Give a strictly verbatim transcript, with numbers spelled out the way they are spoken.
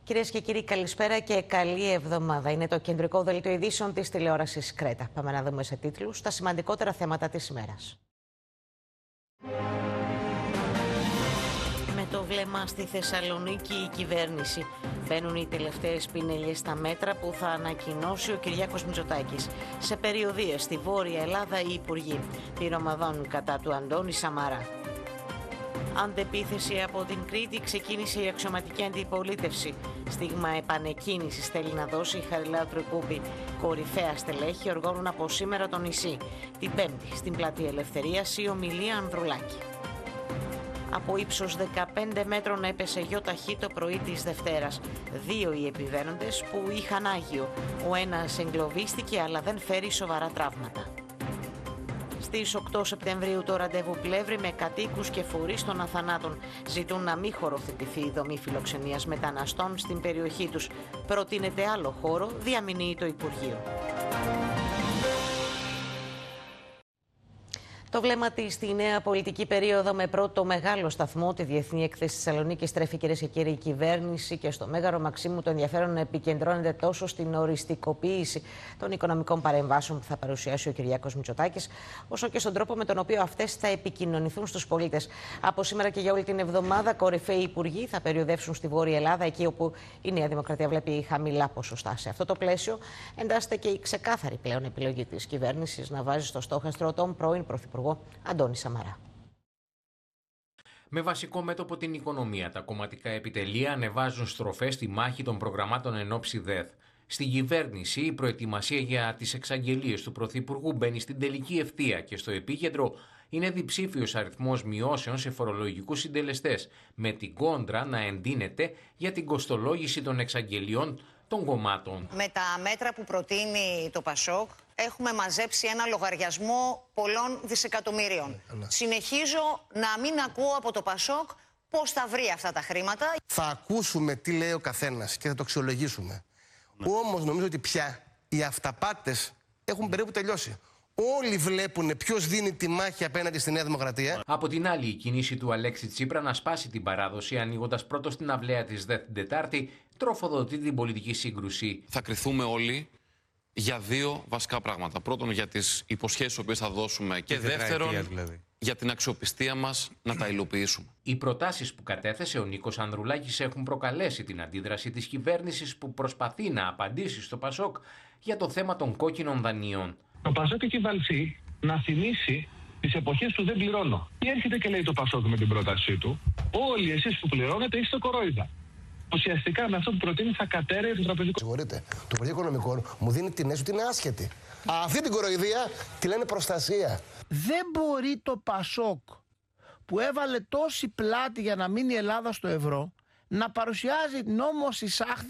Κυρίες και κύριοι, καλησπέρα και καλή εβδομάδα. Είναι το κεντρικό δελτίο ειδήσεων της τηλεόρασης Κρέτα. Πάμε να δούμε σε τίτλους τα σημαντικότερα θέματα της ημέρας. Με το βλέμμα στη Θεσσαλονίκη η κυβέρνηση. Μπαίνουν οι τελευταίες πινελιές στα μέτρα που θα ανακοινώσει ο Κυριάκος Μητσοτάκης. Σε περιοδίες στη Βόρεια Ελλάδα οι υπουργοί πυρομαδώνουν κατά του Αντώνη Σαμαρά. Αντεπίθεση από την Κρήτη, ξεκίνησε η αξιωματική αντιπολίτευση. Στίγμα επανεκκίνησης θέλει να δώσει η Χαριλάου Τρικούπη. Κορυφαία στελέχη οργώνουν από σήμερα το νησί. Την Πέμπτη στην Πλατεία Ελευθερίας η ομιλία Ανδρουλάκη. Από ύψος δεκαπέντε μέτρων έπεσε γιο ταχύ το πρωί της Δευτέρας. Δύο οι επιβαίνοντες που είχαν άγιο. Ο ένας εγκλωβίστηκε αλλά δεν φέρει σοβαρά τραύματα. Στις οκτώ Σεπτεμβρίου το ραντεβού Πλεύρη με κατοίκους και φορείς των αθανάτων ζητούν να μην χωροθετηθεί η δομή φιλοξενίας μεταναστών στην περιοχή τους. Προτείνεται άλλο χώρο, διαμηνύει το Υπουργείο. Το βλέμμα της στη νέα πολιτική περίοδο με πρώτο μεγάλο σταθμό, τη Διεθνή Έκθεση Θεσσαλονίκης, στρέφει κυρίες και κύριοι η κυβέρνηση και στο Μέγαρο Μαξίμου το ενδιαφέρον επικεντρώνεται τόσο στην οριστικοποίηση των οικονομικών παρεμβάσεων που θα παρουσιάσει ο Κυριάκος Μητσοτάκης, όσο και στον τρόπο με τον οποίο αυτές θα επικοινωνηθούν στους πολίτες. Από σήμερα και για όλη την εβδομάδα, κορυφαίοι υπουργοί θα περιοδεύσουν στη Βόρεια Ελλάδα, εκεί όπου η Νέα Δημοκρατία βλέπει χαμηλά ποσοστά. Σε αυτό το πλαίσιο εντάσσεται και η ξεκάθαρη πλέον επιλογή της κυβέρνησης να βάζει στο στόχαστρο τον πρώην Πρωθυπουργό Αντώνη Σαμαρά. Με βασικό μέτωπο την οικονομία, τα κομματικά επιτελεία ανεβάζουν στροφές στη μάχη των προγραμμάτων εν ώψη ΔΕΘ. Στην κυβέρνηση, η προετοιμασία για τις εξαγγελίες του Πρωθυπουργού μπαίνει στην τελική ευθεία και στο επίκεντρο είναι διψήφιος αριθμός μειώσεων σε φορολογικούς συντελεστές, με την κόντρα να εντείνεται για την κοστολόγηση των εξαγγελιών των κομμάτων. Με τα μέτρα που προτείνει το Πασόκ έχουμε μαζέψει ένα λογαριασμό πολλών δισεκατομμυρίων. Ναι. Συνεχίζω να μην ακούω από το Πασόκ πώς θα βρει αυτά τα χρήματα. Θα ακούσουμε τι λέει ο καθένας και θα το αξιολογήσουμε. Ναι. Όμως νομίζω ότι πια οι αυταπάτες έχουν περίπου τελειώσει. Όλοι βλέπουν ποιος δίνει τη μάχη απέναντι στη Νέα Δημοκρατία. Από την άλλη, η κίνηση του Αλέξη Τσίπρα να σπάσει την παράδοση, ανοίγοντας πρώτος την αυλαία της ΔΕΘ την Τετάρτη, τροφοδοτεί την πολιτική σύγκρουση. Θα κριθούμε όλοι για δύο βασικά πράγματα. Πρώτον, για τις υποσχέσεις που θα δώσουμε, και δεύτερον, δηλαδή, για την αξιοπιστία μας να τα υλοποιήσουμε. Οι προτάσεις που κατέθεσε ο Νίκος Ανδρουλάκης έχουν προκαλέσει την αντίδραση της κυβέρνησης, που προσπαθεί να απαντήσει στο Πασόκ για το θέμα των κόκκινων δανείων. Το Πασόκ έχει βαλθεί να θυμίσει τις εποχές του δεν πληρώνω. Τι έρχεται και λέει το Πασόκ με την πρότασή του? Όλοι εσείς που πληρώνετε είστε κορόιδα. Ουσιαστικά με αυτό που προτείνει θα κατέρεε το τραπεζικό. Συγχωρείτε, το Υπουργείο Οικονομικών μου δίνει την αίσθηση ότι είναι άσχετη. Αυτή την κοροϊδία τη λένε προστασία. Δεν μπορεί το Πασόκ, που έβαλε τόση πλάτη για να μείνει η Ελλάδα στο ευρώ, να παρουσιάζει νόμο εισάχθη